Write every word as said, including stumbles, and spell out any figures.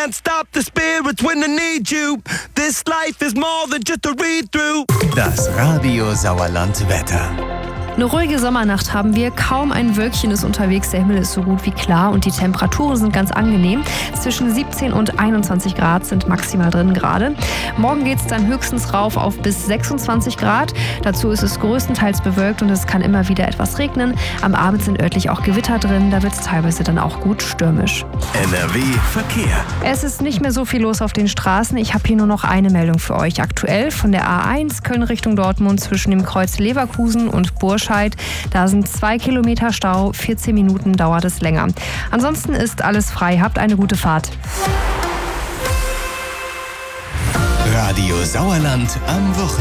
can't stop the spirits when I need you. This life is more than just a read-through. Das Radio Sauerland Wetter. Eine ruhige Sommernacht haben wir, kaum ein Wölkchen ist unterwegs, der Himmel ist so gut wie klar und die Temperaturen sind ganz angenehm. Zwischen siebzehn und einundzwanzig Grad sind maximal drin gerade. Morgen geht es dann höchstens rauf auf bis sechsundzwanzig Grad. Dazu ist es größtenteils bewölkt und es kann immer wieder etwas regnen. Am Abend sind örtlich auch Gewitter drin, da wird es teilweise dann auch gut stürmisch. N R W Verkehr. Es ist nicht mehr so viel los auf den Straßen. Ich habe hier nur noch eine Meldung für euch. Aktuell von der A eins Köln Richtung Dortmund zwischen dem Kreuz Leverkusen und Burscheid. Da sind zwei Kilometer Stau, vierzehn Minuten dauert es länger. Ansonsten ist alles frei. Habt eine gute Fahrt. Radio Sauerland am Wochenende.